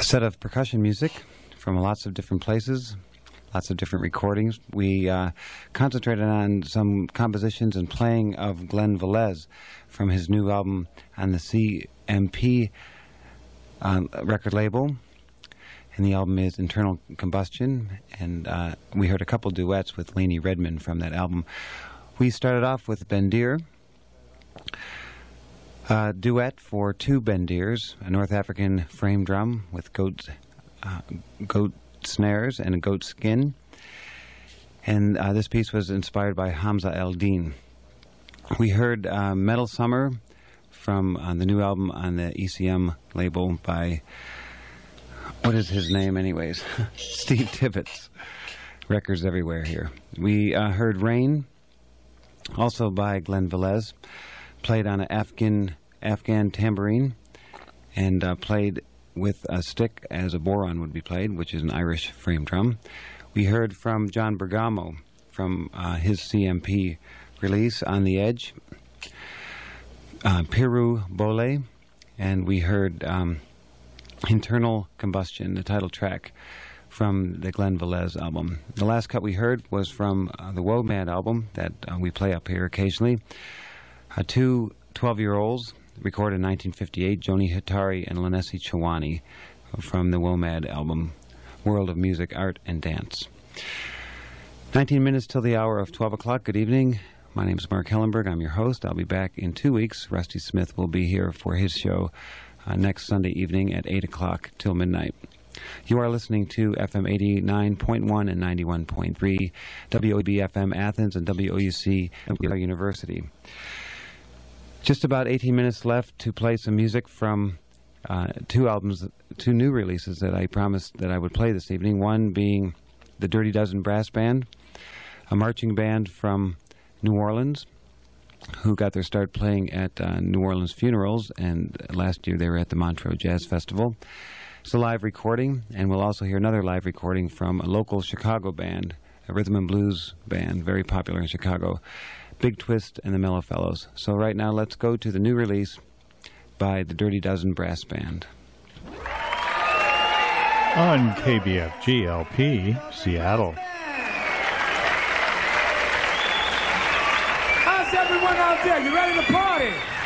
A set of percussion music from lots of different places, lots of different recordings. We concentrated on some compositions and playing of Glenn Velez from his new album on the CMP record label. And the album is Internal Combustion, and we heard a couple duets with Laney Redmond from that album. We started off with Bendir, a duet for two Bendirs, a North African frame drum with goat snares and a goat skin. And this piece was inspired by Hamza El-Din. We heard Metal Summer from the new album on the ECM label by... what is his name, anyways? Steve Tibbetts. Records everywhere here. We heard Rain, also by Glenn Velez, played on an Afghan tambourine, and played with a stick as a boron would be played, which is an Irish frame drum. We heard from John Bergamo from his CMP release, On the Edge, Piru Bole, and we heard... Internal Combustion, the title track from the Glenn Velez album. The last cut we heard was from the WOMAD album that we play up here occasionally. Two 12-year-olds recorded in 1958, Joni Hitari and Lanesi Chawani, from the WOMAD album, World of Music, Art, and Dance. 19 minutes till the hour of 12 o'clock. Good evening. My name is Mark Hellenberg. I'm your host. I'll be back in 2 weeks. Rusty Smith will be here for his show next Sunday evening at 8 o'clock till midnight. You are listening to FM 89.1 and 91.3, WOB-FM Athens and WOUC University. Just about 18 minutes left to play some music from two new releases that I promised that I would play this evening. One being the Dirty Dozen Brass Band, a marching band from New Orleans, who got their start playing at New Orleans funerals, and last year they were at the Montreux Jazz Festival. It's a live recording, and we'll also hear another live recording from a local Chicago band, a rhythm and blues band, very popular in Chicago, Big Twist and the Mellow Fellows. So right now, let's go to the new release by the Dirty Dozen Brass Band. On KBFG LP, Seattle. Everyone out there, you ready to party?